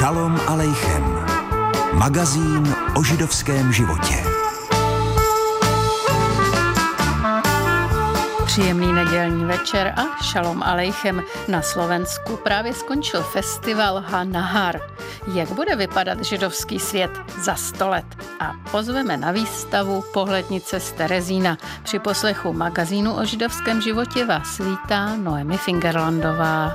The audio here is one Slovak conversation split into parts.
Šalom Alejchem. Magazín o židovském životě. Příjemný nedělní večer a Šalom Alejchem. Na Slovensku právě skončil festival Ha-Nahar. Jak bude vypadat židovský svět za 100 let? A pozveme na výstavu Pohlednice z Terezína. Při poslechu magazínu o židovském životě vás vítá Noemi Fingerlandová.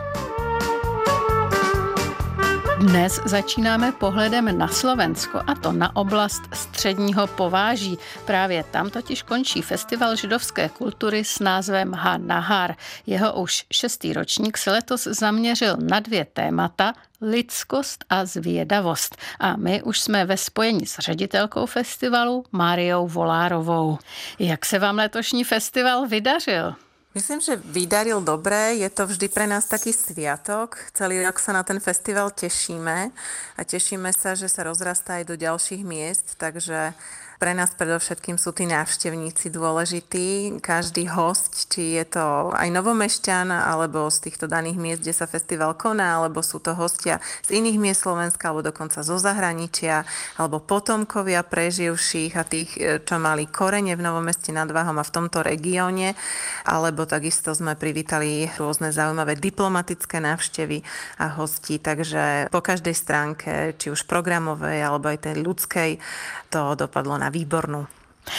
Dnes začínáme pohledem na Slovensko, a to na oblast středního Pováží. Právě tam totiž končí festival židovské kultury s názvem Ha-Nahar. Jeho už 6. ročník se letos zaměřil na 2 témata: lidskost a zvědavost. A my už jsme ve spojení s ředitelkou festivalu Máriou Volárovou. Jak se vám letošní festival vydařil? Myslím, že vydaril dobre, je to vždy pre nás taký sviatok. Celý rok sa na ten festival tešíme a tešíme sa, že sa rozrastá aj do ďalších miest, takže pre nás predovšetkým sú tí návštevníci dôležití. Každý hosť, či je to aj novomešťan, alebo z týchto daných miest, kde sa festival koná, alebo sú to hostia z iných miest Slovenska, alebo dokonca zo zahraničia, alebo potomkovia preživších a tých, čo mali korene v Novom Meste nad Váhom a v tomto regióne, alebo takisto sme privítali rôzne zaujímavé diplomatické návštevy a hostí, takže po každej stránke, či už programovej, alebo aj tej ľudskej, to dopadlo na výbornú.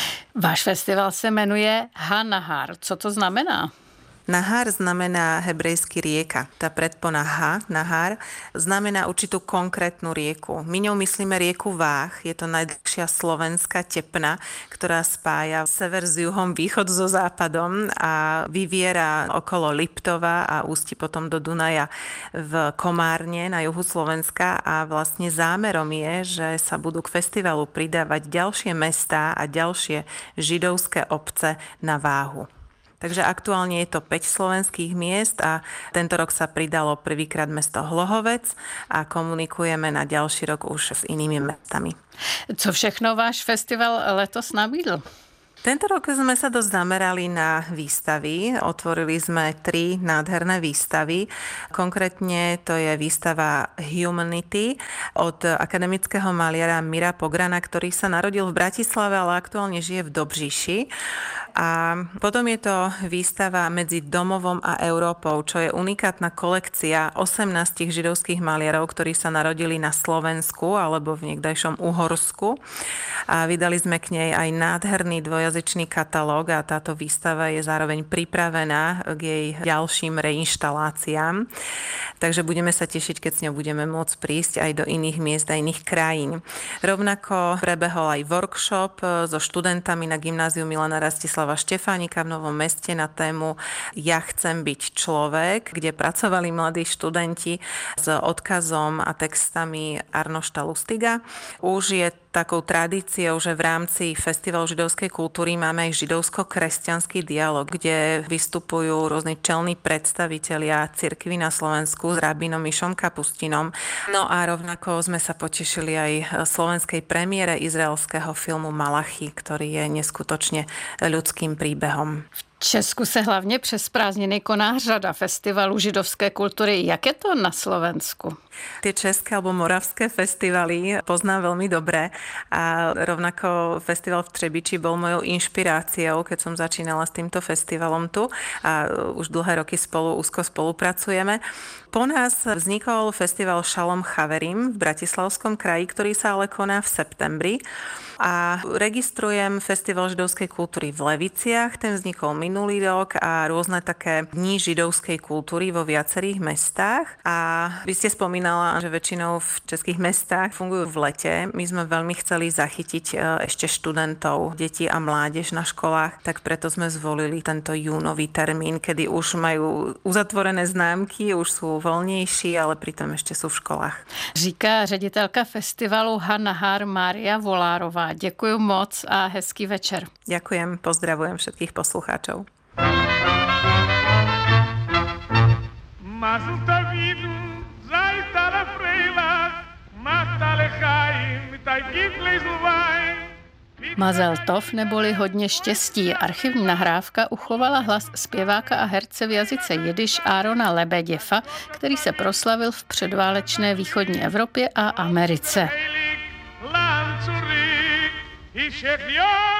Váš festival se jmenuje Ha-Nahar. Co to znamená? Nahar znamená hebrejsky rieka. Tá predpona Ha, Nahar, znamená určitú konkrétnu rieku. My ňou myslíme rieku Váh. Je to najdlhšia slovenská tepna, ktorá spája sever s juhom, východ so západom a vyviera okolo Liptova a ústi potom do Dunaja v Komárne na juhu Slovenska. A vlastne zámerom je, že sa budú k festivalu pridávať ďalšie mestá a ďalšie židovské obce na Váhu. Takže aktuálne je to 5 slovenských miest a tento rok sa pridalo prvýkrát mesto Hlohovec a komunikujeme na ďalší rok už s inými mestami. Co všechno váš festival letos nabídl? Tento rok sme sa dosť zamerali na výstavy. Otvorili sme 3 nádherné výstavy. Konkrétne to je výstava Humanity od akademického maliara Mira Pograna, ktorý sa narodil v Bratislave, ale aktuálne žije v Dobříši. A potom je to výstava Medzi domovom a Európou, čo je unikátna kolekcia 18 židovských maliarov, ktorí sa narodili na Slovensku alebo v niekdajšom Uhorsku. A vydali sme k nej aj nádherný dvojazyčný katalóg a táto výstava je zároveň pripravená k jej ďalším reinštaláciám. Takže budeme sa tešiť, keď s ňou budeme môcť prísť aj do iných miest a iných krajín. Rovnako prebehol aj workshop so študentami na gymnáziu Milana Rastislava Štefánika v Novom Meste na tému Ja chcem byť človek, kde pracovali mladí študenti s odkazom a textami Arnošta Lustiga. Už je takou tradíciou, že v rámci Festivalu židovskej kultúry máme aj židovsko-kresťanský dialog, kde vystupujú rôzni čelní predstavitelia cirkvi na Slovensku s rabínom Mišom Kapustinom. No a rovnako sme sa potešili aj slovenskej premiére izraelského filmu Malachy, ktorý je neskutočne ľudským príbehom. V Česku se hlavně přes prázdniny koná řada festivalů židovské kultury. Jak je to na Slovensku? Tie české alebo moravské festivaly poznám veľmi dobre a rovnako festival v Třebiči bol mojou inšpiráciou, keď som začínala s týmto festivalom tu a už dlhé roky úzko spolupracujeme. Po nás vznikol festival Šalom Chaverim v Bratislavskom kraji, ktorý sa ale koná v septembri. A registrujem Festival židovskej kultúry v Leviciach, ten vznikol minulý rok a rôzne také dni židovskej kultúry vo viacerých mestách. A vy ste spomínala, že väčšinou v českých mestách fungujú v lete. My sme veľmi chceli zachytiť ešte študentov, detí a mládež na školách, tak preto sme zvolili tento júnový termín, kedy už majú uzatvorené známky, už sú voľnejší, ale pritom ešte sú v školách. Říká ředitelka festivalu Ha-Nahar Mária Volárová. Děkuji moc a hezký večer. Ďakujem, pozdravujem všetkých poslucháčov. Mazel tov neboli hodně štěstí. Archivní nahrávka uchovala hlas zpěváka a herce v jazyce jidiš Aarona Lebeděva, který se proslavil v předválečné východní Evropě a Americe.